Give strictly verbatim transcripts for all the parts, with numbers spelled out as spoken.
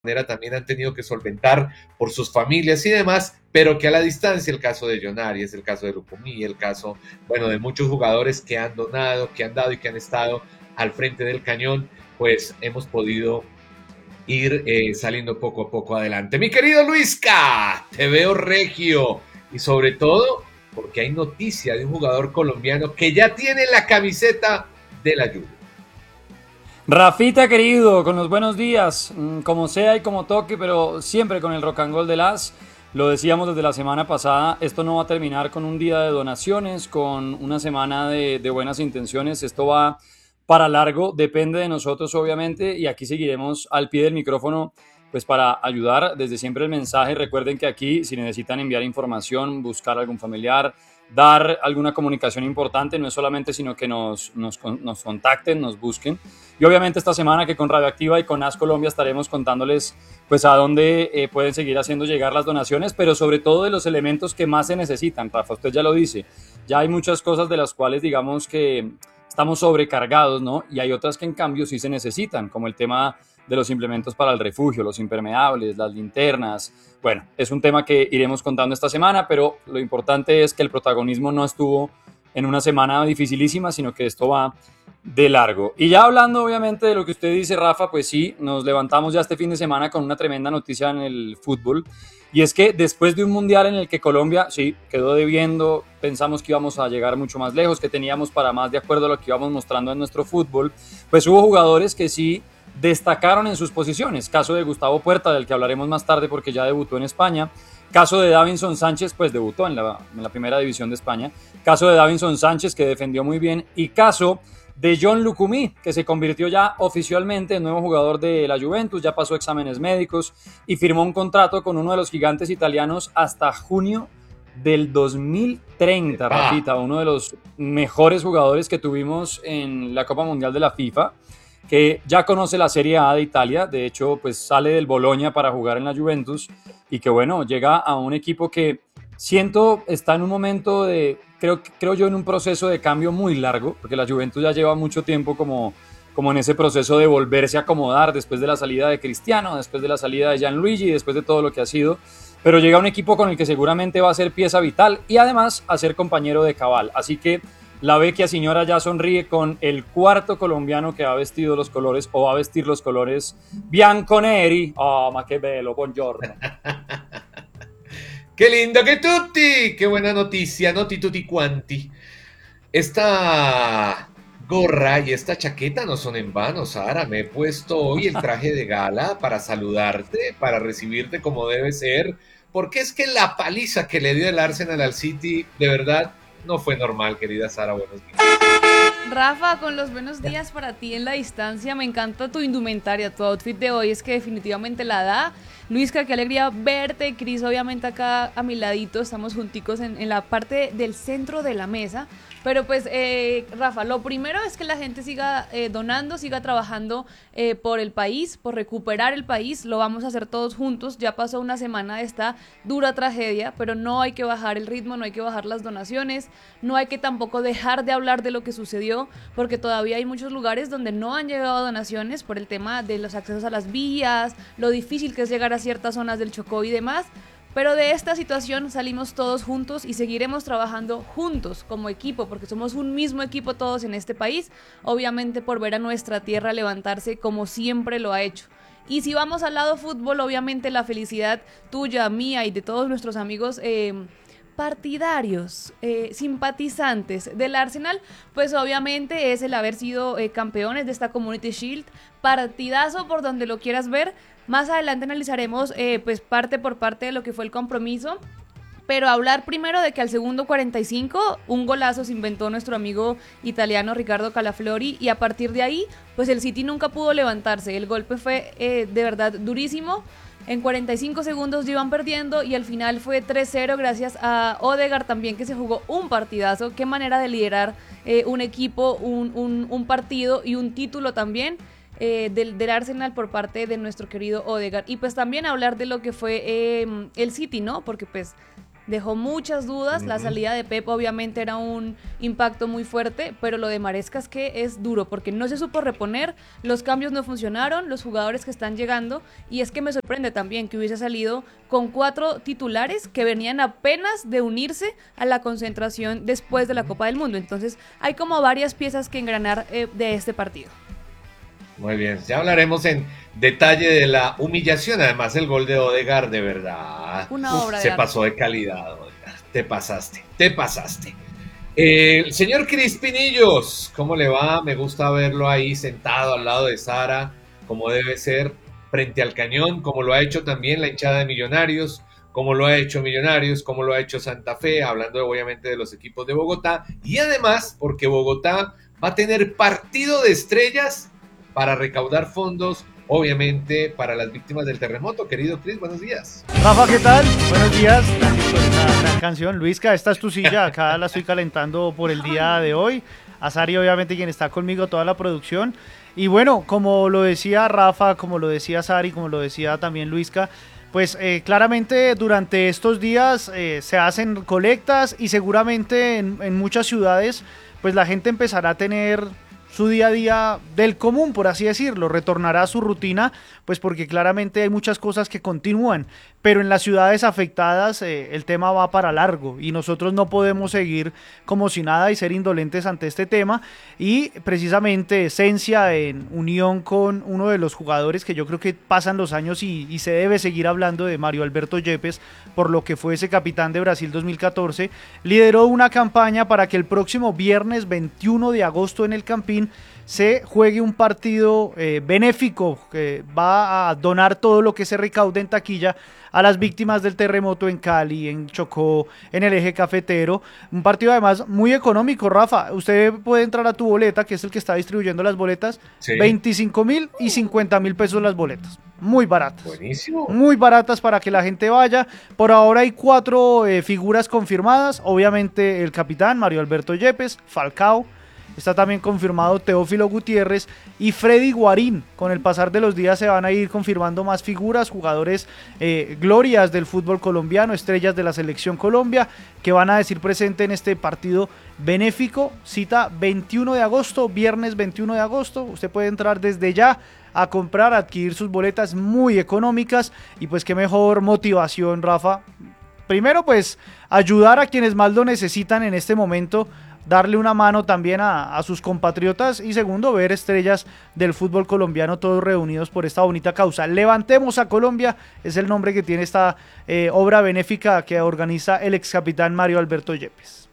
manera también han tenido que solventar por sus familias y demás, pero que a la distancia, el caso de John Arias, el caso de Lucumí, el caso, bueno, de muchos jugadores que han donado, que han dado y que han estado al frente del cañón, pues hemos podido ir eh, saliendo poco a poco adelante. Mi querido Luisca, te veo regio y sobre todo porque hay noticia de un jugador colombiano que ya tiene la camiseta de la Juve. Rafita querido, con los buenos días, como sea y como toque, pero siempre con el rock and roll de las. Lo decíamos desde la semana pasada, esto no va a terminar con un día de donaciones, con una semana de, de buenas intenciones, esto va para largo, depende de nosotros obviamente, y aquí seguiremos al pie del micrófono pues para ayudar desde siempre el mensaje. Recuerden que aquí, si necesitan enviar información, buscar algún familiar, dar alguna comunicación importante, no es solamente sino que nos, nos, nos contacten, nos busquen. Y obviamente esta semana que con Radioactiva y con A S Colombia estaremos contándoles pues a dónde eh, pueden seguir haciendo llegar las donaciones, pero sobre todo de los elementos que más se necesitan. Rafa, usted ya lo dice, ya hay muchas cosas de las cuales digamos que estamos sobrecargados, ¿no? Y hay otras que en cambio sí se necesitan, como el tema de los implementos para el refugio, los impermeables, las linternas. Bueno, es un tema que iremos contando esta semana, pero lo importante es que el protagonismo no estuvo en una semana dificilísima, sino que esto va de largo. Y ya hablando obviamente de lo que usted dice, Rafa, pues sí, nos levantamos ya este fin de semana con una tremenda noticia en el fútbol, y es que después de un mundial en el que Colombia, sí, quedó debiendo, pensamos que íbamos a llegar mucho más lejos, que teníamos para más de acuerdo a lo que íbamos mostrando en nuestro fútbol, pues hubo jugadores que sí destacaron en sus posiciones. Caso de Gustavo Puerta, del que hablaremos más tarde porque ya debutó en España. Caso de Davinson Sánchez, pues debutó en la, en la primera división de España. Caso de Davinson Sánchez, que defendió muy bien. Y caso de John Lucumí, que se convirtió ya oficialmente en nuevo jugador de la Juventus, ya pasó exámenes médicos y firmó un contrato con uno de los gigantes italianos hasta junio del dos mil treinta, Rafita, uno de los mejores jugadores que tuvimos en la Copa Mundial de la FIFA, que ya conoce la Serie A de Italia, de hecho pues sale del Bologna para jugar en la Juventus y que bueno, llega a un equipo que siento está en un momento de, creo, creo yo en un proceso de cambio muy largo, porque la Juventus ya lleva mucho tiempo como, como en ese proceso de volverse a acomodar después de la salida de Cristiano, después de la salida de Gianluigi, después de todo lo que ha sido, pero llega un equipo con el que seguramente va a ser pieza vital y además a ser compañero de Cabal, así que la vecchia señora ya sonríe con el cuarto colombiano que ha vestido los colores o va a vestir los colores bianconeri. Oh, ma che bello, buongiorno. ¡Qué lindo que tutti! ¡Qué buena noticia! Noti tutti quanti. Esta gorra y esta chaqueta no son en vano, Sara. Me he puesto hoy el traje de gala para saludarte, para recibirte como debe ser, porque es que la paliza que le dio el Arsenal al City, de verdad, no fue normal, querida Sara. Buenos días. Rafa, con los buenos días para ti en la distancia. Me encanta tu indumentaria, tu outfit de hoy es que definitivamente la da. Luisca, qué alegría verte. Cris, obviamente acá a mi ladito, estamos junticos en, en la parte del centro de la mesa. Pero pues, eh, Rafa, lo primero es que la gente siga eh, donando, siga trabajando eh, por el país, por recuperar el país. Lo vamos a hacer todos juntos. Ya pasó una semana de esta dura tragedia, pero no hay que bajar el ritmo, no hay que bajar las donaciones, no hay que tampoco dejar de hablar de lo que sucedió, porque todavía hay muchos lugares donde no han llegado donaciones por el tema de los accesos a las vías, lo difícil que es llegar a ciertas zonas del Chocó y demás. Pero de esta situación salimos todos juntos y seguiremos trabajando juntos como equipo, porque somos un mismo equipo todos en este país, obviamente por ver a nuestra tierra levantarse como siempre lo ha hecho. Y si vamos al lado fútbol, obviamente la felicidad tuya, mía y de todos nuestros amigos eh, partidarios, eh, simpatizantes del Arsenal, pues obviamente es el haber sido eh, campeones de esta Community Shield, partidazo por donde lo quieras ver. Más adelante analizaremos eh, pues parte por parte de lo que fue el compromiso, pero hablar primero de que al segundo cuarenta y cinco un golazo se inventó nuestro amigo italiano Riccardo Calaflori y a partir de ahí pues el City nunca pudo levantarse, el golpe fue eh, de verdad durísimo. En cuarenta y cinco segundos iban perdiendo y al final fue tres cero gracias a Odegaard también, que se jugó un partidazo. Qué manera de liderar eh, un equipo, un, un, un partido y un título también eh, del, del Arsenal por parte de nuestro querido Odegaard. Y pues también hablar de lo que fue eh, el City, ¿no? Porque pues dejó muchas dudas, uh-huh. La salida de Pep obviamente era un impacto muy fuerte, pero lo de Maresca es que es duro, porque no se supo reponer, los cambios no funcionaron, los jugadores que están llegando, y es que me sorprende también que hubiese salido con cuatro titulares que venían apenas de unirse a la concentración después de la Copa del Mundo, entonces hay como varias piezas que engranar eh, de este partido. Muy bien, ya hablaremos en detalle de la humillación, además el gol de Odegaard, de verdad, una obra Uf, de se arte. pasó de calidad, Odegaard, te pasaste, te pasaste. Eh, el señor Crispinillos, ¿cómo le va? Me gusta verlo ahí sentado al lado de Sara, como debe ser, frente al cañón, como lo ha hecho también la hinchada de Millonarios, como lo ha hecho Millonarios, como lo ha hecho Santa Fe, hablando obviamente de los equipos de Bogotá, y además porque Bogotá va a tener partido de estrellas para recaudar fondos, obviamente, para las víctimas del terremoto. Querido Cris, buenos días. Rafa, ¿qué tal? Buenos días. Gracias por esta gran canción. Luisca, esta es tu silla. Acá la estoy calentando por el día de hoy. A Sari, obviamente, quien está conmigo, toda la producción. Y bueno, como lo decía Rafa, como lo decía Sari, como lo decía también Luisca, pues eh, claramente durante estos días eh, se hacen colectas y seguramente en, en muchas ciudades, pues la gente empezará a tener su día a día del común, por así decirlo, retornará a su rutina, pues porque claramente hay muchas cosas que continúan, pero en las ciudades afectadas eh, el tema va para largo y nosotros no podemos seguir como si nada y ser indolentes ante este tema, y precisamente Esencia, en unión con uno de los jugadores que yo creo que pasan los años y, y se debe seguir hablando de Mario Alberto Yepes, por lo que fue ese capitán de Brasil dos mil catorce, lideró una campaña para que el próximo viernes veintiuno de agosto en el Campín se juegue un partido eh, benéfico que va a donar todo lo que se recaude en taquilla a las víctimas del terremoto en Cali, en Chocó, en el eje cafetero. Un partido además muy económico, Rafa. Usted puede entrar a tu boleta, que es el que está distribuyendo las boletas, sí. veinticinco mil y cincuenta mil pesos las boletas. Muy baratas. Buenísimo. Muy baratas para que la gente vaya. Por ahora hay cuatro eh, figuras confirmadas. Obviamente el capitán Mario Alberto Yepes, Falcao. Está también confirmado Teófilo Gutiérrez y Freddy Guarín. Con el pasar de los días se van a ir confirmando más figuras, jugadores eh, glorias del fútbol colombiano, estrellas de la selección Colombia, que van a decir presente en este partido benéfico. Cita veintiuno de agosto, viernes veintiuno de agosto. Usted puede entrar desde ya a comprar, a adquirir sus boletas muy económicas, y pues qué mejor motivación, Rafa. Primero, pues ayudar a quienes más lo necesitan en este momento, darle una mano también a, a sus compatriotas, y segundo, ver estrellas del fútbol colombiano todos reunidos por esta bonita causa. Levantemos a Colombia es el nombre que tiene esta eh, obra benéfica que organiza el ex capitán Mario Alberto Yepes.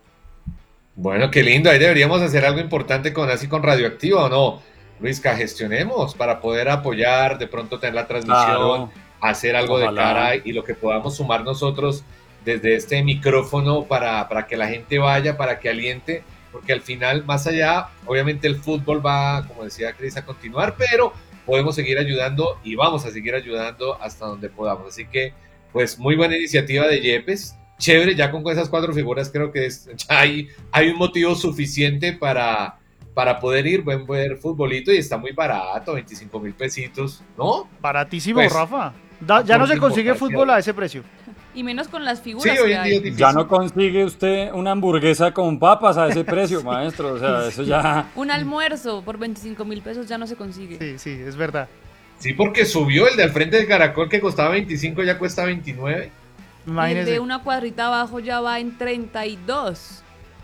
Bueno, qué lindo, ahí deberíamos hacer algo importante con así con Radioactiva, ¿o no? Luisca, gestionemos para poder apoyar, de pronto tener la transmisión, claro, hacer algo Ojalá. de cara, y lo que podamos sumar nosotros desde este micrófono para, para que la gente vaya, para que aliente, porque al final, más allá, obviamente el fútbol va, como decía Cris, a continuar, pero podemos seguir ayudando y vamos a seguir ayudando hasta donde podamos. Así que, pues, muy buena iniciativa de Yepes, chévere, ya con esas cuatro figuras creo que es, ya hay, hay un motivo suficiente para, para poder ir, buen ver futbolito, y está muy barato, veinticinco mil pesitos, ¿no? Baratísimo, pues, Rafa. Da, ya no se consigue fútbol a ese precio. Y menos con las figuras sí, hoy que en hay. día es difícil. Ya no consigue usted una hamburguesa con papas a ese precio, maestro. O sea, eso ya... Un almuerzo por veinticinco mil pesos ya no se consigue. Sí, sí, es verdad. Sí, porque subió el de al frente del Caracol, que costaba veinticinco, ya cuesta veintinueve. Imagínese. Y el de una cuadrita abajo ya va en treinta y dos.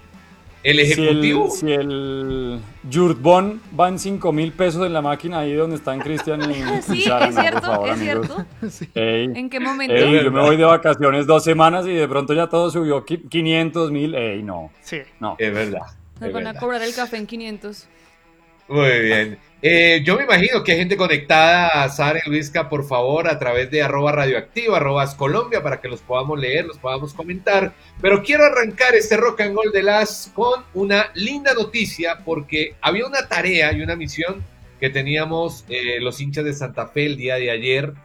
El ejecutivo. Si el, si el Yurtbon va en cinco mil pesos en la máquina ahí donde están Cristian y, sí, y Sara, es no, cierto, favor, es amigos. cierto. Sí. Ey, ¿En qué momento? ey, yo me voy de vacaciones dos semanas y de pronto ya todo subió quinientos mil. Ey, no. Sí. No. Es verdad. Nos es van verdad. a cobrar el café en quinientos. Muy bien. Eh, yo me imagino que hay gente conectada, Sara y Luisca, por favor, a través de arroba radioactiva, arroba Colombia, para que los podamos leer, los podamos comentar. Pero quiero arrancar este Rock and Roll de las con una linda noticia, porque había una tarea y una misión que teníamos eh, los hinchas de Santa Fe el día de ayer,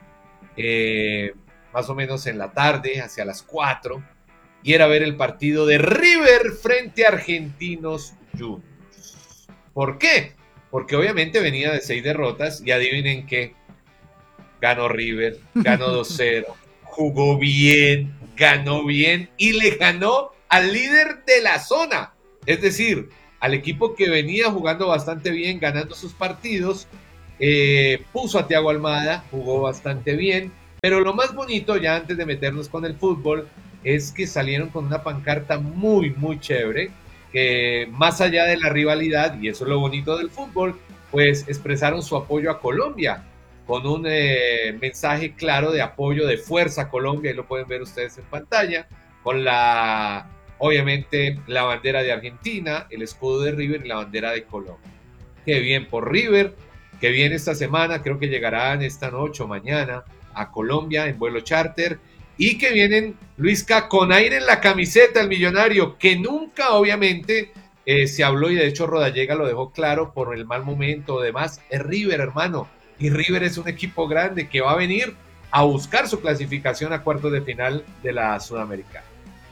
eh, más o menos en la tarde, hacia las cuatro, y era ver el partido de River frente a Argentinos Juniors. ¿Por qué? Porque obviamente venía de seis derrotas y adivinen qué, ganó River, ganó dos cero, jugó bien, ganó bien y le ganó al líder de la zona. Es decir, al equipo que venía jugando bastante bien, ganando sus partidos, eh, puso a Thiago Almada, jugó bastante bien, pero lo más bonito, ya antes de meternos con el fútbol, es que salieron con una pancarta muy, muy chévere, que más allá de la rivalidad, y eso es lo bonito del fútbol, pues expresaron su apoyo a Colombia, con un eh, mensaje claro de apoyo, de fuerza a Colombia, y lo pueden ver ustedes en pantalla, con la, obviamente, la bandera de Argentina, el escudo de River y la bandera de Colombia. Qué bien por River, que viene esta semana, creo que llegarán esta noche o mañana a Colombia en vuelo charter, y que vienen, Luisca, con aire en la camiseta, el millonario, que nunca obviamente eh, se habló, y de hecho Rodallega lo dejó claro por el mal momento o demás, es River, hermano, y River es un equipo grande que va a venir a buscar su clasificación a cuartos de final de la Sudamericana.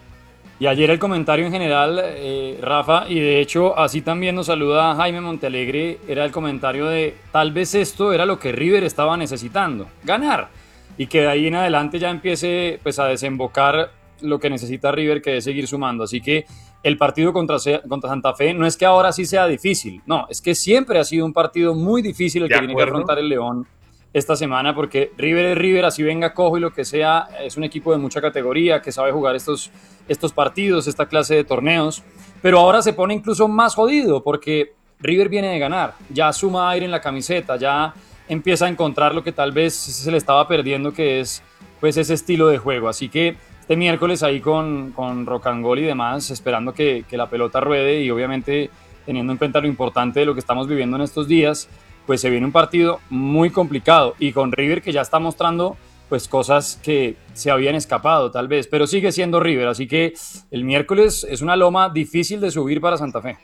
Y ayer el comentario en general, eh, Rafa, y de hecho así también nos saluda Jaime Montealegre, era el comentario de tal vez esto era lo que River estaba necesitando, ganar, y que de ahí en adelante ya empiece pues a desembocar lo que necesita River, que es seguir sumando. Así que el partido contra, contra Santa Fe no es que ahora sí sea difícil, no, es que siempre ha sido un partido muy difícil el que tiene que afrontar el León esta semana, porque River es River, así venga cojo y lo que sea, es un equipo de mucha categoría que sabe jugar estos, estos partidos, esta clase de torneos, pero ahora se pone incluso más jodido porque River viene de ganar, ya suma aire en la camiseta, ya empieza a encontrar lo que tal vez se le estaba perdiendo, que es pues ese estilo de juego. Así que este miércoles ahí con, con Rocangol y demás, esperando que, que la pelota ruede y obviamente teniendo en cuenta lo importante de lo que estamos viviendo en estos días, pues se viene un partido muy complicado y con River que ya está mostrando pues cosas que se habían escapado tal vez, pero sigue siendo River, así que el miércoles es una loma difícil de subir para Santa Fe.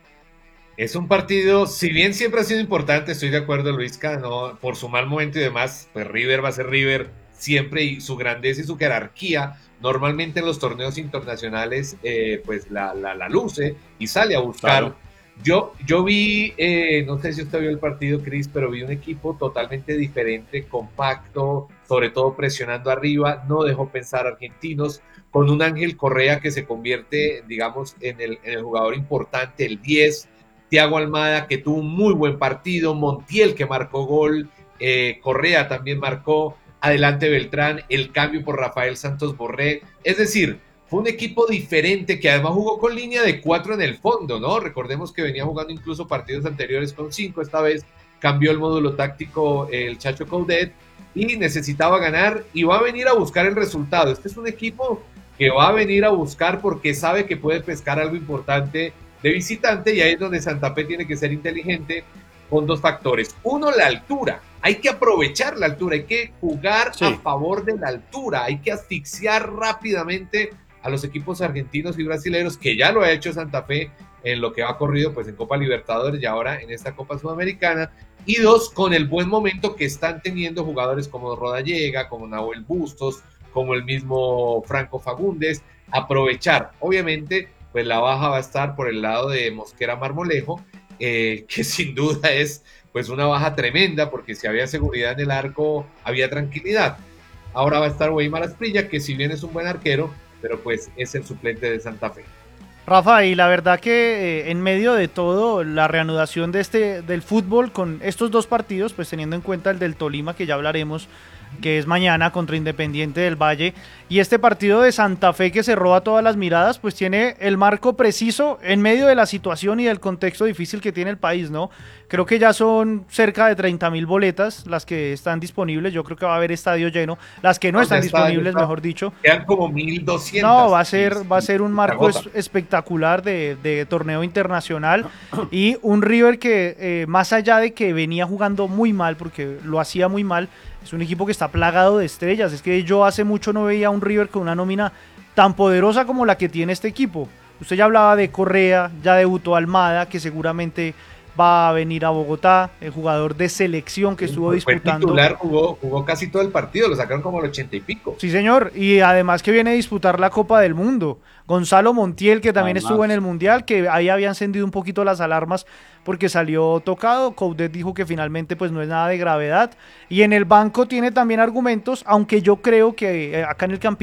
Es un partido, si bien siempre ha sido importante, estoy de acuerdo, Luisca, ¿no? Por su mal momento y demás, pues River va a ser River siempre, y su grandeza y su jerarquía normalmente en los torneos internacionales eh, pues la, la, la luce y sale a buscar. Claro. Yo, yo vi, eh, no sé si usted vio el partido, Cris, pero vi un equipo totalmente diferente, compacto, sobre todo presionando arriba, no dejó pensar a argentinos, con un Ángel Correa que se convierte, digamos, en el, en el jugador importante, el diez, Thiago Almada que tuvo un muy buen partido, Montiel que marcó gol, eh, Correa también marcó, adelante Beltrán, el cambio por Rafael Santos Borré, es decir, fue un equipo diferente que además jugó con línea de cuatro en el fondo, ¿no? Recordemos que venía jugando incluso partidos anteriores con cinco, esta vez cambió el módulo táctico el Chacho Coudet y necesitaba ganar y va a venir a buscar el resultado. Este es un equipo que va a venir a buscar porque sabe que puede pescar algo importante de visitante y ahí es donde Santa Fe tiene que ser inteligente con dos factores. Uno, la altura. Hay que aprovechar la altura, hay que jugar sí. a favor de la altura, hay que asfixiar rápidamente a los equipos argentinos y brasileños, que ya lo ha hecho Santa Fe en lo que ha corrido pues en Copa Libertadores y ahora en esta Copa Sudamericana. Y dos, con el buen momento que están teniendo jugadores como Rodallega, como Nahuel Bustos, como el mismo Franco Fagundes, aprovechar. Obviamente, pues la baja va a estar por el lado de Mosquera Marmolejo, eh, que sin duda es pues una baja tremenda, porque si había seguridad en el arco, había tranquilidad. Ahora va a estar Weimar Asprilla, que si bien es un buen arquero, pero pues es el suplente de Santa Fe. Rafa, y la verdad que eh, en medio de todo, la reanudación de este del fútbol con estos dos partidos, pues teniendo en cuenta el del Tolima, que ya hablaremos, que es mañana contra Independiente del Valle, y este partido de Santa Fe que se roba todas las miradas, pues tiene el marco preciso en medio de la situación y del contexto difícil que tiene el país, ¿no? Creo que ya son cerca de treinta mil boletas las que están disponibles, yo creo que va a haber estadio lleno, las que no, no están disponibles, está, mejor dicho. Quedan como mil doscientas. No, va a ser, va a ser un marco es, espectacular de, de torneo internacional y un River que eh, más allá de que venía jugando muy mal, porque lo hacía muy mal, es un equipo que está plagado de estrellas. Es que yo hace mucho no veía a un River con una nómina tan poderosa como la que tiene este equipo. Usted ya hablaba de Correa, ya debutó Almada, que seguramente va a venir a Bogotá, el jugador de selección que estuvo disputando. Fue titular, jugó, jugó casi todo el partido, lo sacaron como al ochenta y pico. Sí, señor, y además que viene a disputar la Copa del Mundo. Gonzalo Montiel, que también además estuvo en el Mundial, que ahí había encendido un poquito las alarmas porque salió tocado. Coudet dijo que finalmente pues no es nada de gravedad. Y en el banco tiene también argumentos, aunque yo creo que acá en el Campín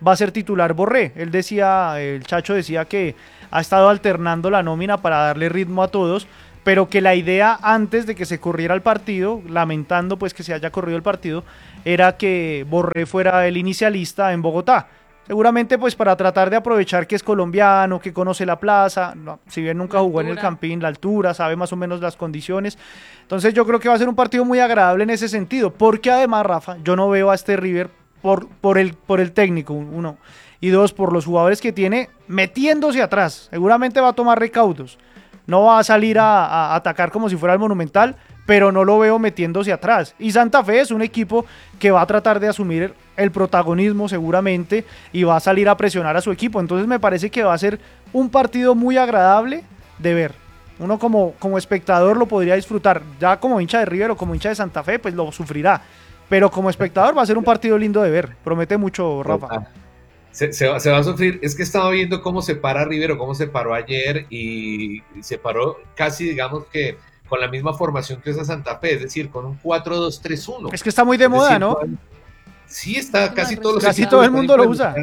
va a ser titular Borré. Él decía, el Chacho decía que ha estado alternando la nómina para darle ritmo a todos, pero que la idea antes de que se corriera el partido, lamentando pues que se haya corrido el partido, era que Borré fuera el inicialista en Bogotá. Seguramente pues para tratar de aprovechar que es colombiano, que conoce la plaza, no, si bien nunca jugó en el Campín, la altura, sabe más o menos las condiciones. Entonces yo creo que va a ser un partido muy agradable en ese sentido, porque además, Rafa, yo no veo a este River por, por, el, por el técnico, uno, y dos, por los jugadores que tiene metiéndose atrás. Seguramente va a tomar recaudos, no va a salir a, a atacar como si fuera el Monumental, pero no lo veo metiéndose atrás. Y Santa Fe es un equipo que va a tratar de asumir el protagonismo seguramente y va a salir a presionar a su equipo. Entonces me parece que va a ser un partido muy agradable de ver. Uno como, como espectador lo podría disfrutar. Ya como hincha de River o como hincha de Santa Fe, pues lo sufrirá. Pero como espectador va a ser un partido lindo de ver. Promete mucho, Rafa. Se, se, va, se va a sufrir. Es que estaba viendo cómo se para River o cómo se paró ayer y se paró casi, digamos que con la misma formación que usa Santa Fe, es decir, con un cuatro dos tres uno. Es que está muy de es moda, decir, ¿no? Sí, está, casi todos los Casi todo el mundo lo usa.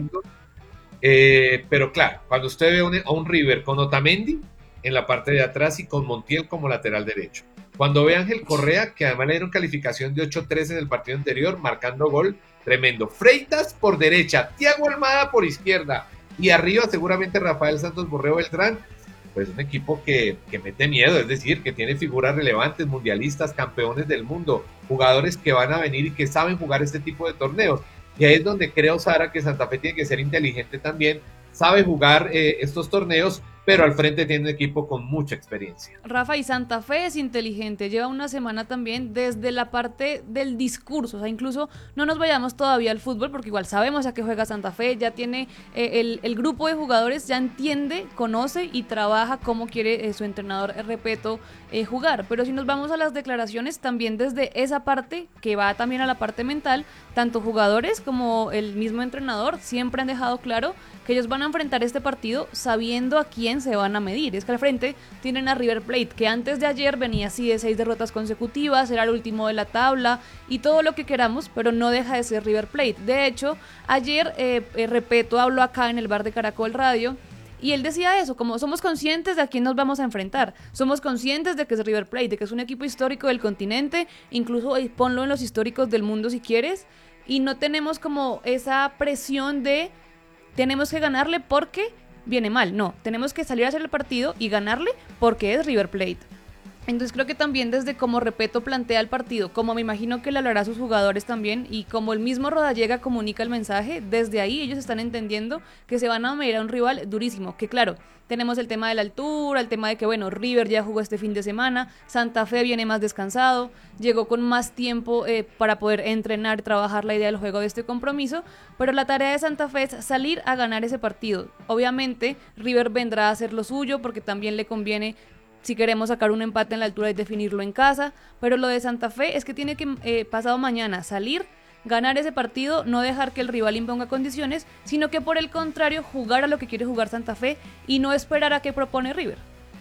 Eh, pero claro, cuando usted ve un, a un River con Otamendi en la parte de atrás y con Montiel como lateral derecho. Cuando ve a Ángel Correa, que además le dieron calificación de ocho tres en el partido anterior, marcando gol, tremendo. Freitas por derecha, Thiago Almada por izquierda y arriba seguramente Rafael Santos Borré Beltrán. Pues un equipo que, que mete miedo, es decir, que tiene figuras relevantes, mundialistas, campeones del mundo, jugadores que van a venir y que saben jugar este tipo de torneos. Y ahí es donde creo, Sara, que Santa Fe tiene que ser inteligente también, sabe jugar eh, estos torneos, pero al frente tiene un equipo con mucha experiencia. Rafa, y Santa Fe es inteligente, lleva una semana también desde la parte del discurso, o sea, incluso no nos vayamos todavía al fútbol, porque igual sabemos a qué juega Santa Fe, ya tiene eh, el, el grupo de jugadores, ya entiende, conoce y trabaja cómo quiere eh, su entrenador, eh, Repetto, eh, jugar, pero si nos vamos a las declaraciones, también desde esa parte, que va también a la parte mental, tanto jugadores como el mismo entrenador siempre han dejado claro que ellos van a enfrentar este partido sabiendo a quién se van a medir. Es que al frente tienen a River Plate, que antes de ayer venía así de seis derrotas consecutivas, era el último de la tabla y todo lo que queramos, pero no deja de ser River Plate. De hecho, ayer eh, eh, Repetto habló acá en el bar de Caracol Radio y él decía eso, como somos conscientes de a quién nos vamos a enfrentar, somos conscientes de que es River Plate, de que es un equipo histórico del continente, incluso eh, ponlo en los históricos del mundo si quieres, y no tenemos como esa presión de tenemos que ganarle porque viene mal, no, tenemos que salir a hacer el partido y ganarle porque es River Plate. Entonces creo que también desde como Repetto plantea el partido, como me imagino que le hablará a sus jugadores también, y como el mismo Rodallega comunica el mensaje, desde ahí ellos están entendiendo que se van a medir a un rival durísimo, que claro, tenemos el tema de la altura, el tema de que bueno, River ya jugó este fin de semana, Santa Fe viene más descansado, llegó con más tiempo eh, para poder entrenar, trabajar la idea del juego de este compromiso, pero la tarea de Santa Fe es salir a ganar ese partido. Obviamente River vendrá a hacer lo suyo porque también le conviene, si queremos sacar un empate en la altura y definirlo en casa, pero lo de Santa Fe es que tiene que eh, pasado mañana salir, ganar ese partido, no dejar que el rival imponga condiciones, sino que por el contrario jugar a lo que quiere jugar Santa Fe y no esperar a qué propone River.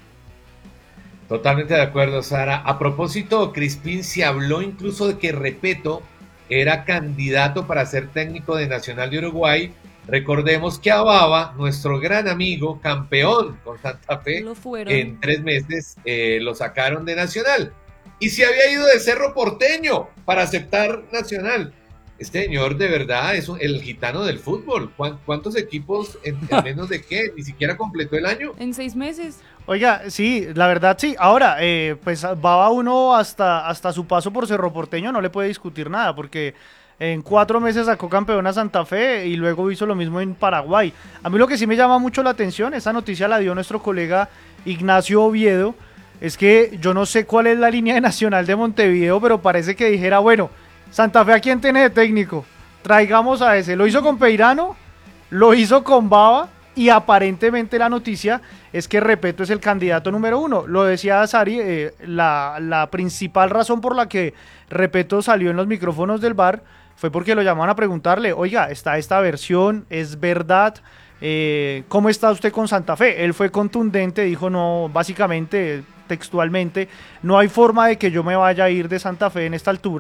Totalmente de acuerdo, Sara. A propósito, Crispín, se habló incluso de que Repetto era candidato para ser técnico de Nacional de Uruguay. Recordemos que a Baba, nuestro gran amigo, campeón con Santa Fe, en tres meses eh, lo sacaron de Nacional. Y se había ido de Cerro Porteño para aceptar Nacional. Este señor de verdad es un, el gitano del fútbol. ¿Cuántos equipos en, en menos de qué? Ni siquiera completó el año. En seis meses. Oiga, sí, la verdad sí. Ahora, eh, pues Baba uno hasta, hasta su paso por Cerro Porteño no le puede discutir nada, porque en cuatro meses sacó campeón a Santa Fe y luego hizo lo mismo en Paraguay. A mí lo que sí me llama mucho la atención, esa noticia la dio nuestro colega Ignacio Oviedo, es que yo no sé cuál es la línea de Nacional de Montevideo, pero parece que dijera, bueno, Santa Fe, ¿a quién tiene de técnico? Traigamos a ese. Lo hizo con Peirano, lo hizo con Baba, y aparentemente la noticia es que Repetto es el candidato número uno. Lo decía Sari, eh, la, la principal razón por la que Repetto salió en los micrófonos del bar fue porque lo llamaban a preguntarle, oiga, ¿está esta versión? ¿Es verdad? Eh, ¿Cómo está usted con Santa Fe? Él fue contundente, dijo no, básicamente, textualmente, no hay forma de que yo me vaya a ir de Santa Fe en esta altura,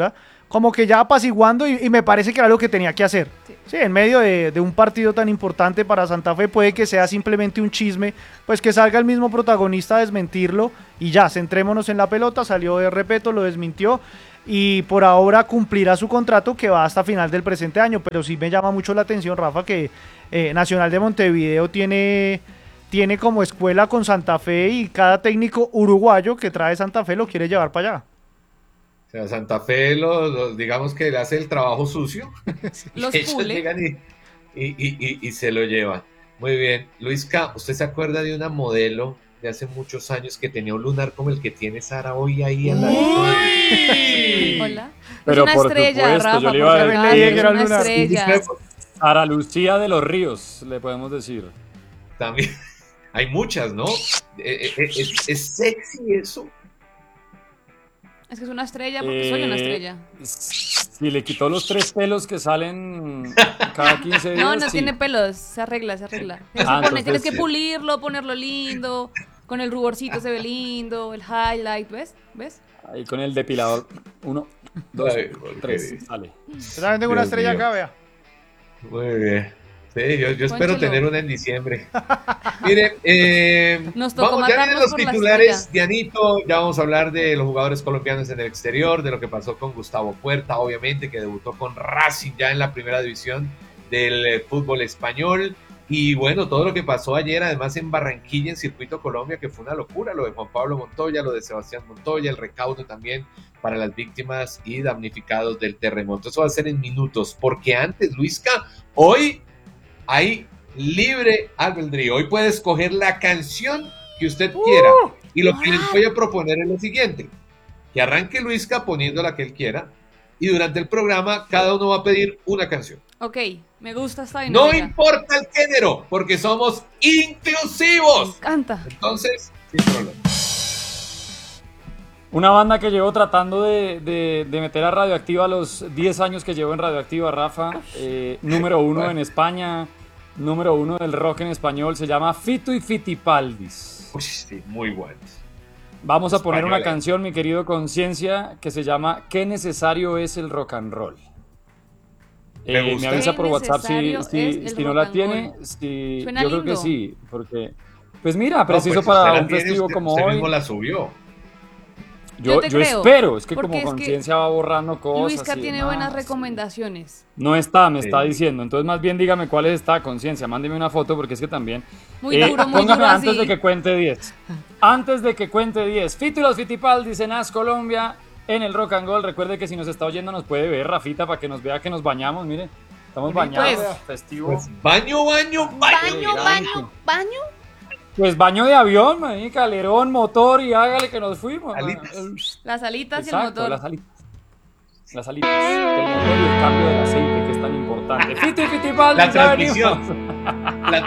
como que ya apaciguando y, y me parece que era lo que tenía que hacer. Sí. Sí, en medio de, de un partido tan importante para Santa Fe puede que sea simplemente un chisme, pues que salga el mismo protagonista a desmentirlo y ya, centrémonos en la pelota, salió de Repeto, lo desmintió y por ahora cumplirá su contrato que va hasta final del presente año, pero sí me llama mucho la atención, Rafa, que eh, Nacional de Montevideo tiene, tiene como escuela con Santa Fe y cada técnico uruguayo que trae Santa Fe lo quiere llevar para allá. O sea, Santa Fe, lo, lo- digamos que le hace el trabajo sucio. Los Ellos pule. llegan y, y, y- y- y se lo llevan. Muy bien. Luisca, ¿usted se acuerda de una modelo de hace muchos años que tenía un lunar como el que tiene Sara hoy ahí al lado? Hola. Pero es una por estrella, supuesto, Rafa, yo le por iba a si decir acaso, que es era una una- estrella. Sara Lucía de los Ríos, le podemos decir. También hay muchas, ¿no? Eh, eh, Es, es sexy eso. Es que es una estrella porque soy una Eh, estrella. Si le quitó los tres pelos que salen cada quince días. No, no sí. tiene pelos, se arregla, se arregla. Se Ah, supone, entonces tienes que sí. pulirlo, ponerlo lindo, con el ruborcito se ve lindo, el highlight, ¿ves? ¿Ves? Ahí con el depilador. Uno, dos, Ay, porque- tres. Sale. Yo también tengo una Dios estrella mío. acá, vea. Muy bien. Sí, yo, yo espero Pónchelo. tener una en diciembre. Mire, eh, Nos tocó vamos, ya vienen matarnos los por la titulares, estrella. Dianito, ya vamos a hablar de los jugadores colombianos en el exterior, de lo que pasó con Gustavo Puerta, obviamente, que debutó con Racing ya en la primera división del eh, fútbol español. Y bueno, todo lo que pasó ayer, además en Barranquilla, en Circuito Colombia, que fue una locura, lo de Juan Pablo Montoya, lo de Sebastián Montoya, el recaudo también para las víctimas y damnificados del terremoto. Eso va a ser en minutos, porque antes, Luisca, hoy hay libre albedrío. Hoy puede escoger la canción que usted quiera. Y lo que les voy a proponer es lo siguiente: que arranque Luisca poniendo la que él quiera. Y durante el programa, cada uno va a pedir una canción. Ok, me gusta esta No dinámica. importa el género, porque somos Me inclusivos. encanta. Entonces, sin problema. Una banda que llevo tratando de, de- de meter a Radioactiva a los diez años que llevo en Radioactiva, Rafa. Eh, número uno en España, número uno del rock en español, se llama Fito y Fitipaldis. Uy, sí, muy buenos. Vamos a poner una Española. canción, mi querido Conciencia, que se llama ¿Qué necesario es el rock and roll? Me Eh, me gusta. avisa ¿Qué por WhatsApp si, necesario si, es el si no rock la and tiene. roll? Si, Suena yo creo que lindo. sí, porque... Pues mira, No, preciso pues, usted para la un tiene, festivo usted- como usted hoy. mismo la subió. Yo, Yo te yo creo, espero, es que porque como es que Conciencia va borrando cosas. Luisca y tiene demás. buenas recomendaciones. No está, me está Sí. diciendo. Entonces, más bien dígame cuál es esta Conciencia. Mándeme una foto porque es que también. Muy Eh, duro, muy póngame duro antes así. de que cuente diez. Antes de que cuente diez. Fito y los Fitipaldis en As Colombia en el Rock and Roll. Recuerde que si nos está oyendo nos puede ver, Rafita, para que nos vea que nos bañamos. Mire, estamos bañados. Pues. vea, festivo. Pues, baño, baño, baño. Baño, elegante. baño, baño. Pues baño de avión, manica, alerón, motor y hágale que nos fuimos. Alitas. man. Las alitas y el Exacto, motor. las alitas. Las alitas. El motor y el cambio del aceite, que es tan importante. Fito y Fitipaldis, La ya transmisión. venimos. La